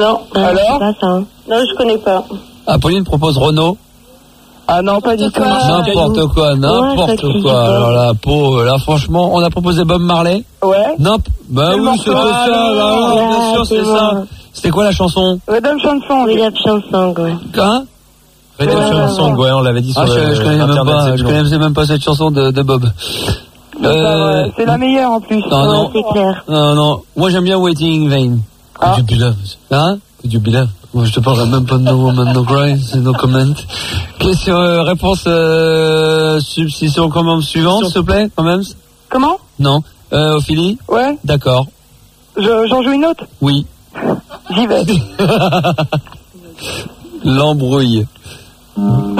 Non. Alors pas ça. Non, je connais pas. Apolline propose Renault. Ah non, pas du tout. N'importe quoi. Alors la peau, là franchement, on a proposé Bob Marley. Ouais. Bah oui, c'était ça. Bien sûr, c'est ça. C'était quoi la chanson? Redemption Song. Redemption Song, ouais. Hein? Redemption Song, ouais, on l'avait dit sur je connaissais même pas cette chanson de Bob. C'est la meilleure en plus. Non, c'est clair. Non. Moi j'aime bien Waiting in Vain. Could you be loved? Hein? Could you be loved? Moi je te parle même pas de No Woman No Cry, c'est no comment. Question, réponse, substitution commande suivante, s'il te plaît, quand même. Comment? Non. Ophélie? Ouais. D'accord. J'en joue une autre? Oui. J'y vais. L'embrouille.